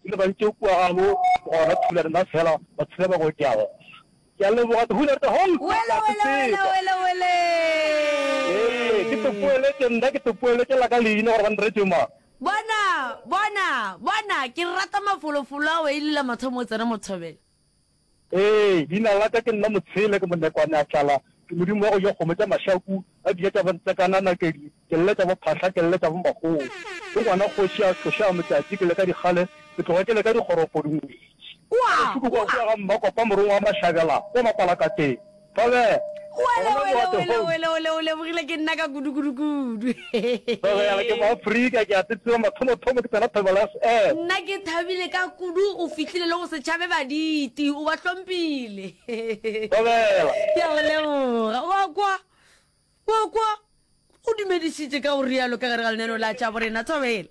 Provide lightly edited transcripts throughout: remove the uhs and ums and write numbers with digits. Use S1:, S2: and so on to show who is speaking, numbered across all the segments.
S1: ile ba ntse kwa mo gona thula nna fela ba tsela ba go tjao ke le bo ga hula ta hol
S2: wele
S1: ke to puele ke nda ke to puele ke la ka lino gore ba nretse ma
S2: bona ke rata mafolofolo a we ile mathomo tsena mothobela
S1: dina la ka ke nna motshele ke monna kwa na tlala ke modimo go yo gomotsa mashaku a di tsa bantsa kana na ke le tsa bo phahla ke le tsa bo bago ke gona go sha motsatsi ke le ka di gale ke tloga ke le ka di goropo dingwe
S2: wa
S1: go ga mma ko pa morong wa mashagala go mapala ka te fa
S2: wele bogile ke nna ka kudu
S1: ke ba Afrika ke a tsetse mathomo ke tsena thabela
S2: nna ke thabile ka kudu o fitlhile le go se tshabe baditi o ba tlompile ya leboga wa kwa o dumedisitse ka o rialo ka gare ga leneno la tša borena Thobela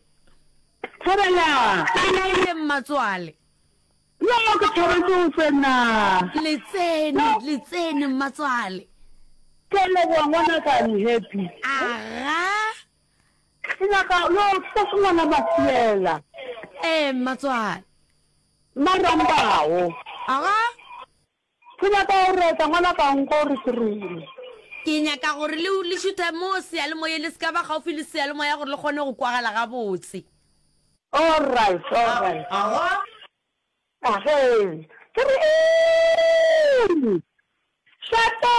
S2: le Mmatswale
S3: no ke tshwaretse o tsena
S2: letsene Mmatswale
S3: ke le ngwana ka ni happy sina ka lo tsona masiela
S2: Mmatswale
S3: marambao sina ka o reta ngwana ka ngori tsiri
S2: ke nyaka gore le shutha mo sealemoya le ska ba gaufi le sealemoya gore le kgone go kwagala ga botse
S3: all right hey tsiri shato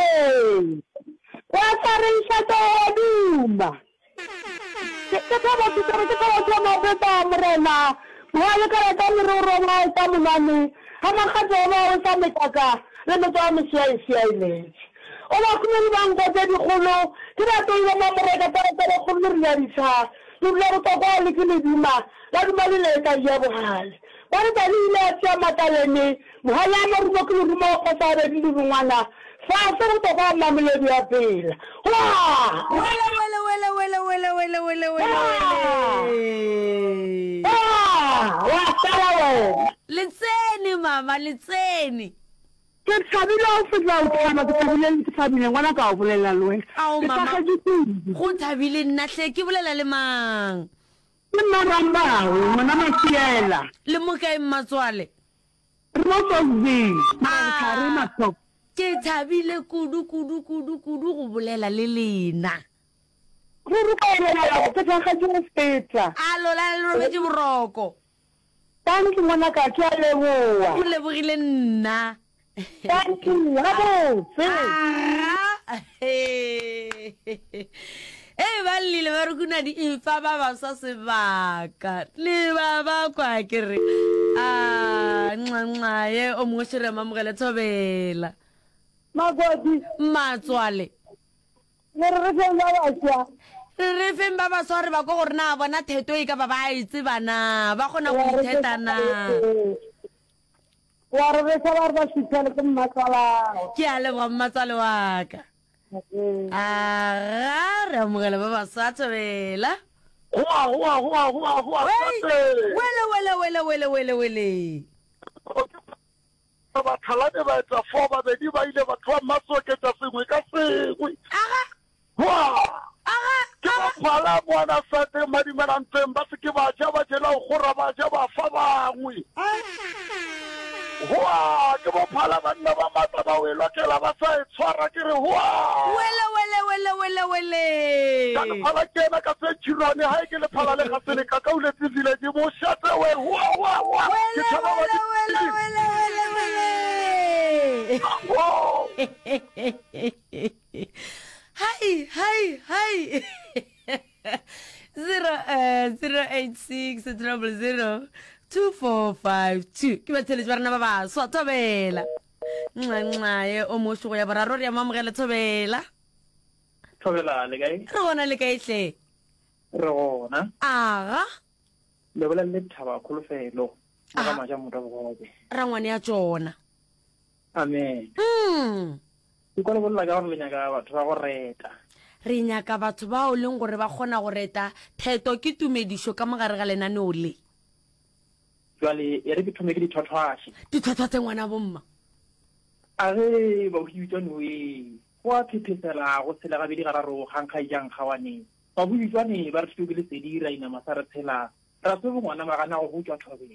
S3: wa tsarin shato duma ke ba mo beta morena wa le ka ta mo ro ma ta mo mane ha ma ga tsona o sa metaka le mo tswa mo ile o ba ku le bang go di golo ke ra to ile mo morena para go le ri ya ditsa le go to go le ke le dima la duma le ka ya bohale ba re tla ile tsa matalene mohala mo re go le mo go sa re di ngwana fa se go to ga mamele ya pela wa sala we
S2: letsene mama letsene
S3: ke tshabile o fetla o tsama ke tshabile ngwana ka o bolela le wena
S2: ao mama go thabile nna hle ke bolela le mang
S3: le marambao mona masiela
S2: le mo kae Mmatswale
S3: re mo tsotsi re matso
S2: ke thabile kudu go bolela le lena
S3: re ka ela ke tla ga go fetla
S2: alo la le robetse boroko
S3: tanki mona ka ke a leboa
S2: o lebogile nna
S3: tanki habo
S2: ba lile ba re kuna di ifa ba ba sa sebaka le ba kwa kere ye o mo shire mamogele Thobela
S3: magodi
S2: Mmatswale re feng ba ba sware ba go gore na bona theto e ka ba ba itse bana ba gona go ithetana
S3: wa re sa ba shitele ke Mmatswala
S2: ke a leboga Mmatswale wa ka re amogela ba ba sa Thobela wele
S1: ba tlhalane ba etsa fo ba bedi ba ile batho ba matsoketsa sengwe ka sengwe ke ba phala bona sa te madimelantseng ba se ke ba ja ba jela o gora ba ja ba fa bangwe ke ba phala banna ba matla ba welwa ke la ba sa tshwara ke re ka phala kena ka se tshirwane ha ke le phala le ga se le ka ka uletse dile di mo shate we ke tshaba ba
S2: Hi. 086002452 ke batheletse ba rena ba baswa Thobela ye o mošo go ya boraro re ya mamogele Thobela
S1: le kae
S2: re gona le kaehle
S1: re gona
S2: le
S1: bolela le thaba kholofelo ga maja motho bogobe
S2: ra ngwane ya tsona
S1: amen ke kone bolela ka gore le nyaka batho ba go reta
S2: re nyaka batho ba o leng gore ba kgona go reta theto ke tumedišo ka mogare ga lenaneo le
S1: jwale e re ke thome ke
S2: dithwathwa tse ngwana bomma
S1: a re ba go bitswane we go a phethesela go tshela gabedi gararo kgankga jang kgawane ba buitswane ba re thuto ke le sedira ina masare tshela ra se bo ngwana magana go tswa Thobela